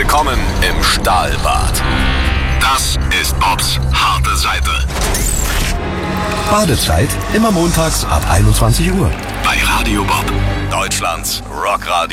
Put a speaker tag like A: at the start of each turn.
A: Willkommen im Stahlbad. Das ist Bobs harte Seite.
B: Badezeit immer montags ab 21 Uhr.
A: Bei Radio Bob, Deutschlands Rockradio.